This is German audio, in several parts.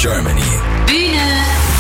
Germany. Bühne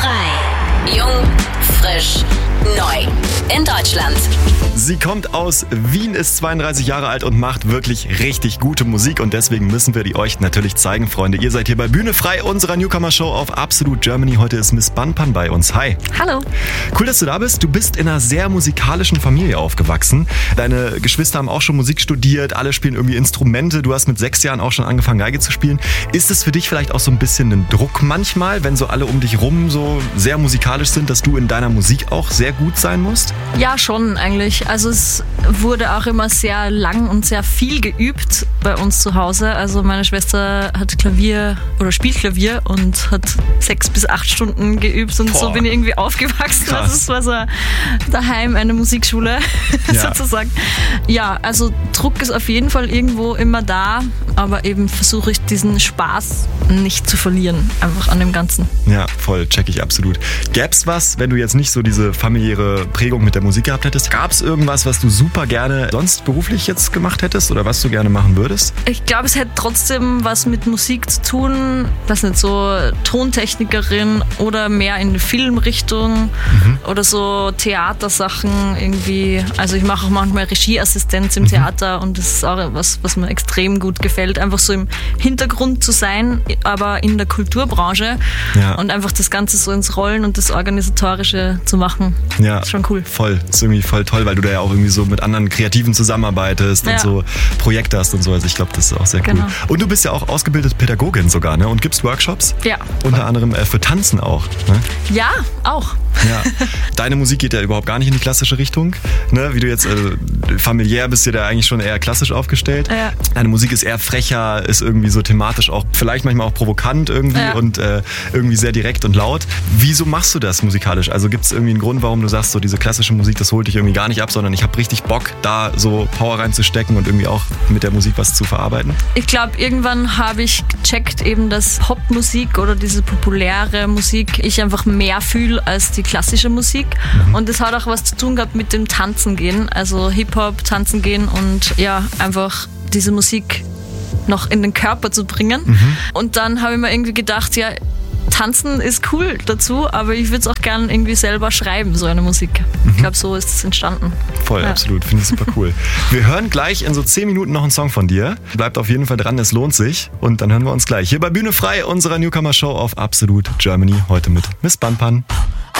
frei. Jung, frisch, neu. In Deutschland. Sie kommt aus Wien, ist 32 Jahre alt und macht wirklich richtig gute Musik. Und deswegen müssen wir die euch natürlich zeigen, Freunde. Ihr seid hier bei Bühne frei, unserer Newcomer-Show auf Absolut Germany. Heute ist Miss Banpan bei uns. Hi. Hallo. Cool, dass du da bist. Du bist in einer sehr musikalischen Familie aufgewachsen. Deine Geschwister haben auch schon Musik studiert. Alle spielen irgendwie Instrumente. Du hast mit 6 Jahren auch schon angefangen, Geige zu spielen. Ist es für dich vielleicht auch so ein bisschen ein Druck manchmal, wenn so alle um dich rum so sehr musikalisch sind, dass du in deiner Musik auch sehr gut sein musst? Ja, schon eigentlich. Also es wurde auch immer sehr lang und sehr viel geübt bei uns zu Hause. Also meine Schwester hat Klavier oder spielt Klavier und hat 6 bis 8 Stunden geübt und so bin ich irgendwie aufgewachsen. Krass. Also es war so daheim eine Musikschule sozusagen. Ja, also Druck ist auf jeden Fall irgendwo immer da, aber eben versuche ich diesen Spaß nicht zu verlieren, einfach an dem Ganzen. Ja, voll, check ich absolut. Gäb's was, wenn du jetzt nicht so diese familiäre Prägung mit der Musik gehabt hättest? Gab's irgendwas, was du super gerne sonst beruflich jetzt gemacht hättest oder was du gerne machen würdest? Ich glaube, es hätte trotzdem was mit Musik zu tun, das nicht so Tontechnikerin oder mehr in die Filmrichtung oder so Theatersachen irgendwie. Also ich mache auch manchmal Regieassistenz im Theater und das ist auch was mir extrem gut gefällt, einfach so im Hintergrund zu sein, aber in der Kulturbranche und einfach das Ganze so ins Rollen und das Organisatorische zu machen. Ja, ist schon cool. Voll, ist irgendwie voll toll, weil du da ja auch irgendwie so mit anderen Kreativen zusammenarbeitest und so Projekte hast und so. Also ich glaube, das ist auch sehr cool. Und du bist ja auch ausgebildete Pädagogin sogar, ne? Und gibst Workshops? Ja. Unter anderem für Tanzen auch, ne? Ja, auch. Ja. Deine Musik geht ja überhaupt gar nicht in die klassische Richtung, ne? Wie du jetzt familiär bist, du da eigentlich schon eher klassisch aufgestellt. Ja. Deine Musik ist eher frecher, ist irgendwie so thematisch auch, vielleicht manchmal auch provokant irgendwie und irgendwie sehr direkt und laut. Wieso machst du das musikalisch? Also gibt es irgendwie einen Grund, warum du sagst, so diese klassische Musik, das holt dich irgendwie gar nicht ab, sondern ich habe richtig Bock, da so Power reinzustecken und irgendwie auch mit der Musik was zu verarbeiten? Ich glaube, irgendwann habe ich gecheckt eben, dass Popmusik oder diese populäre Musik ich einfach mehr fühle als die klassische Musik. Und das hat auch was zu tun gehabt mit dem Tanzen gehen, also Hip-Hop, Tanzen gehen und ja, einfach diese Musik noch in den Körper zu bringen. Und dann habe ich mir irgendwie gedacht, ja, Tanzen ist cool dazu, aber ich würde es auch gerne irgendwie selber schreiben, so eine Musik. Ich glaube, so ist es entstanden. Voll, absolut. Finde ich super cool. Wir hören gleich in so 10 Minuten noch einen Song von dir. Bleibt auf jeden Fall dran, es lohnt sich. Und dann hören wir uns gleich hier bei Bühne frei, unserer Newcomer-Show auf Absolut Germany. Heute mit Miss Banpan.